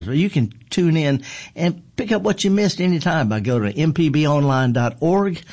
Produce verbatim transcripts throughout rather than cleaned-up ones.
You can tune in and pick up what you missed anytime by go to m p b online dot org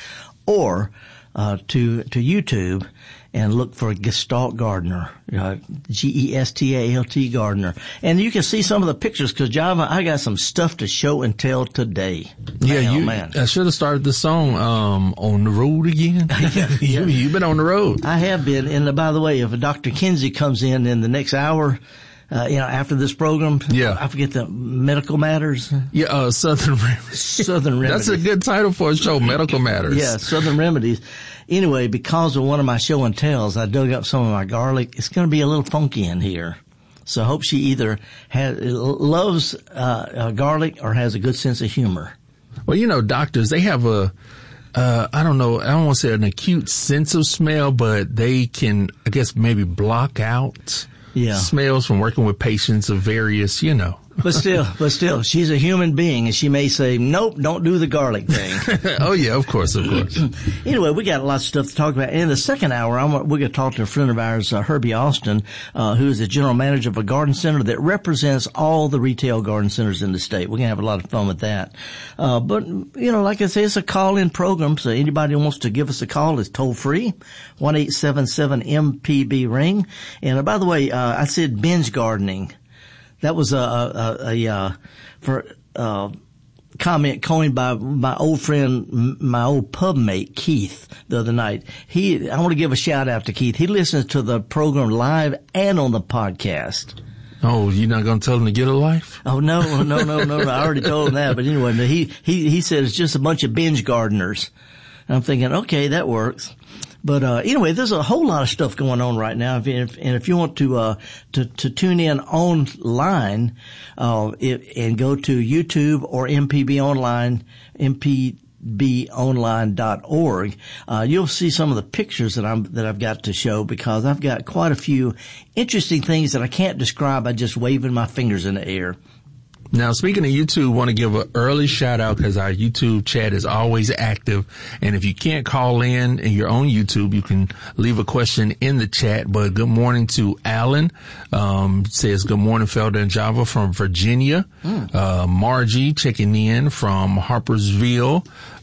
or uh, to to YouTube and look for Gestalt Gardener, uh, G E S T A L T Gardener. And you can see some of the pictures because, Java, I got some stuff to show and tell today. Yeah, man, you, oh, man. I should have started the song um, On the Road Again. yeah, you, you've been on the road. I have been. And uh, by the way, if Doctor Kinsey comes in in the next hour, Uh, you know, after this program, yeah. I forget the Medical Matters. Yeah, uh, Southern Remedies. Southern Remedies. That's a good title for a show, Medical Matters. Yeah, Southern Remedies. Anyway, because of one of my show and tells, I dug up some of my garlic. It's going to be a little funky in here. So I hope she either has, loves uh, uh, garlic or has a good sense of humor. Well, you know, doctors, they have a, uh, I don't know, I don't want to say an acute sense of smell, but they can, I guess, maybe block out Yeah. smells from working with patients of various, you know. But still, but still, she's a human being, and she may say, nope, don't do the garlic thing. Oh, yeah, of course, of course. Anyway, we got lots of stuff to talk about. In the second hour, I'm, we're going to talk to a friend of ours, uh, Herbie Austin, uh, who is the general manager of a garden center that represents all the retail garden centers in the state. We're going to have a lot of fun with that. Uh, but, you know, like I say, it's a call-in program, so anybody who wants to give us a call is toll-free, one eight seven seven M P B ring. And uh, by the way, uh, I said binge gardening. That was a, a, a, a for, uh, comment coined by my old friend, my old pub mate, Keith, the other night. He, I want to give a shout out to Keith. He listens to the program live and on the podcast. Oh, you're not going to tell him to get a life? Oh, no, no, no, no, no. I already told him that. But anyway, he, he, he said it's just a bunch of binge gardeners. And I'm thinking, okay, that works. But, uh, anyway, there's a whole lot of stuff going on right now. If, if, and if you want to, uh, to, to tune in online, uh, if, and go to YouTube or M P B online, M P B online dot org, uh, you'll see some of the pictures that I'm, that I've got to show because I've got quite a few interesting things that I can't describe by just waving my fingers in the air. Now, speaking of YouTube, want to give an early shout out because our YouTube chat is always active. And if you can't call in and you're on YouTube, you can leave a question in the chat. But good morning to Alan. Um, says good morning, Felder and Java from Virginia. Mm. Uh, Margie checking in from Harpersville.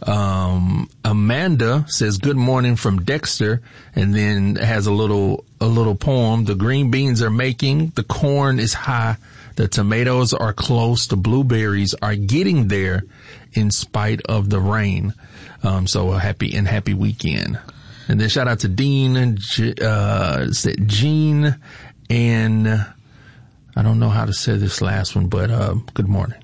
Um, Amanda says good morning from Dexter and then has a little, a little poem. The green beans are making. The corn is high. The tomatoes are close. The blueberries are getting there in spite of the rain. Um, so a happy and happy weekend. And then shout out to Dean and, uh, Jean and I don't know how to say this last one, but, uh, good morning.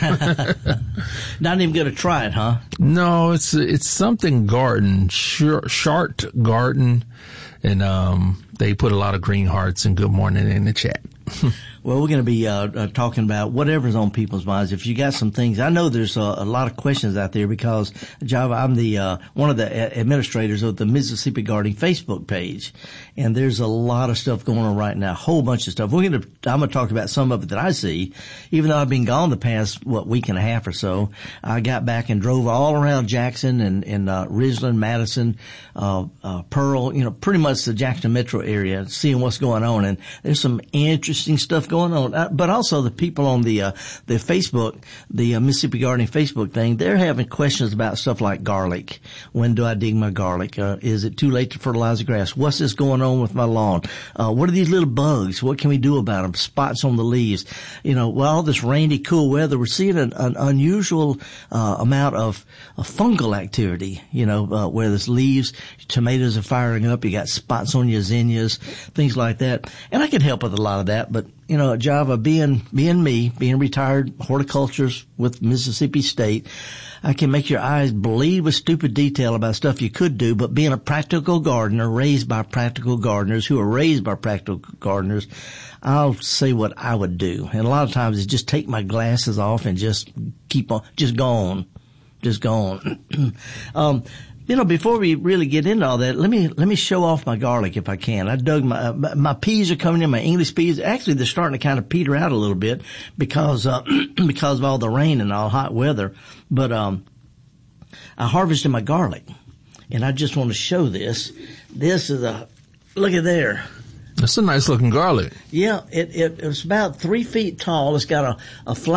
Not even going to try it, huh? No, it's, it's something garden, Shart Garden. And, um, they put a lot of green hearts and good morning in the chat. Well, we're going to be uh, uh, talking about whatever's on people's minds. If you got some things, I know there's uh, a lot of questions out there because, Java, I'm the uh, one of the administrators of the Mississippi Gardening Facebook page, and there's a lot of stuff going on right now, a whole bunch of stuff. We're going to, I'm going to talk about some of it that I see. Even though I've been gone the past what week and a half or so, I got back and drove all around Jackson and and uh, Ridgeland, Madison, uh, uh, Pearl, you know, pretty much the Jackson metro area, seeing what's going on, and there's some interesting stuff going on. Uh, but also the people on the uh, the Facebook, the uh, Mississippi Gardening Facebook thing, they're having questions about stuff like garlic. When do I dig my garlic? Uh, is it too late to fertilize the grass? What's this going on with my lawn? Uh, what are these little bugs? What can we do about them? Spots on the leaves. You know, well, all this rainy, cool weather, we're seeing an, an unusual uh, amount of, of fungal activity. You know, uh, where there's leaves, tomatoes are firing up. You got spots on your zinnias, things like that. And I can help with a lot of that, but you know, Java, being, being me, being retired horticulturist with Mississippi State, I can make your eyes bleed with stupid detail about stuff you could do, but being a practical gardener, raised by practical gardeners who are raised by practical gardeners, I'll say what I would do. And a lot of times it's just take my glasses off and just keep on, just go on, just go on. um, You know, before we really get into all that, let me, let me show off my garlic if I can. I dug my, my, my peas are coming in, my English peas. Actually, they're starting to kind of peter out a little bit because, uh, because of all the rain and all hot weather. But, um, I harvested my garlic and I just want to show this. This is a, look at there. That's a nice looking garlic. Yeah, it, it, it was about three feet tall. It's got a, a flower